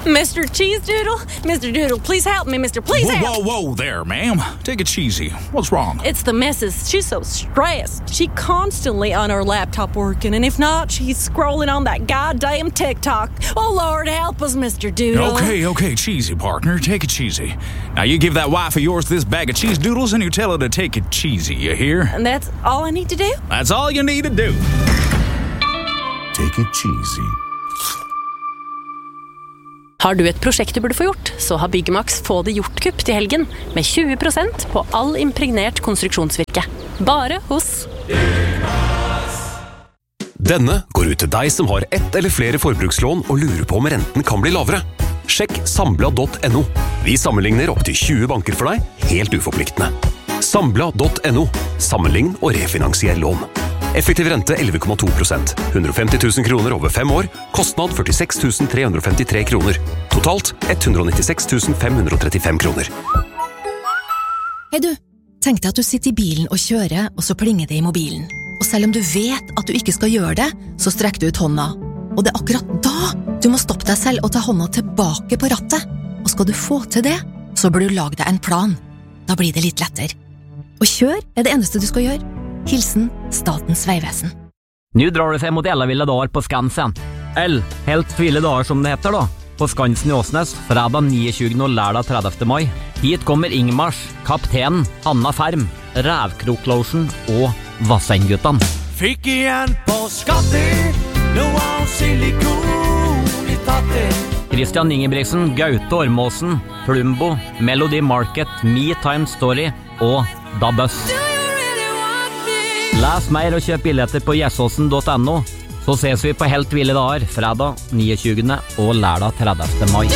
Mr. Cheese Doodle? Mr. Doodle, please help me, Mr. Please help! Whoa there, ma'am. Take it cheesy. What's wrong? It's the missus. She's so stressed. She constantly on her laptop working, and if not, she's scrolling on that goddamn TikTok. Oh, Lord, help us, Mr. Doodle. Okay, cheesy, partner. Take it cheesy. Now, you give that wife of yours this bag of cheese doodles, and you tell her to take it cheesy, you hear? And that's all I need to do? That's all you need to do. Take it cheesy. Har du et prosjekt du burde få gjort, så har Byggmax Få det gjort-kupp til helgen med 20% på all impregnert konstruksjonsvirke. Bare hos Denne går ut til deg som har ett eller flere forbrukslån og lurer på om renten kan bli lavere. Sjekk sambla.no. Vi sammenligner opp til 20 banker for deg, helt uforpliktende. Sambla.no. Sammenlign og refinansier lån. Effektiv rente 11,2%. 150 000 kroner over 5 år. Kostnad 46 353 kroner. Totalt 196 535 kroner. Hei du, tenk deg at du sitter i bilen og kjører, og så plinger det i mobilen. Og selv om du vet at du ikke skal gjøre det, så strekker du ut hånda. Og det akkurat da du må stoppe deg selv og ta hånda tilbake på rattet. Og skal du få til det, så bør du lage deg en plan. Da blir det litt lettere. Og kjør det eneste du skal gjøre. Hilsen Statens Vegvesen. Nu drar det sig mot alla vilda dagar på Skansen. Helt vilda dagar som det heter då. På Skansen i Åsnes, fredag 29. och lördag 30 maj. Hit kommer Ingmars, Kapten, Hanna Färm, Rävkroklotion och Vassenguttan. Fick igen på skatte, nu har silikon i tatte. Christian Ingebrigtsen, Gaute Ormåsen, Plumbo, Melody Market, Me Time Story och Dabbus. Läs mer och köp biljetter på gjesåsen.no, så ses vi på Helt ville dagar, fredag 29. och lördag 30 maj.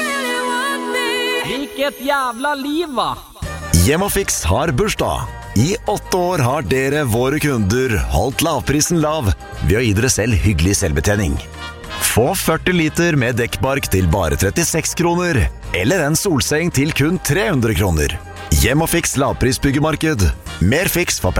Vilket jävla liv, va? Hjemmefix har bursdag. I 8 år har dere, våre kunder, holdt lavprisen lav ved å gi dere selv hyggelig selvbetjening. Få 40 liter med dekkbark til bare 36 kroner, eller en solseng til kun 300 kroner. Hjemmefix lavprisbyggemarked. Mer fiks for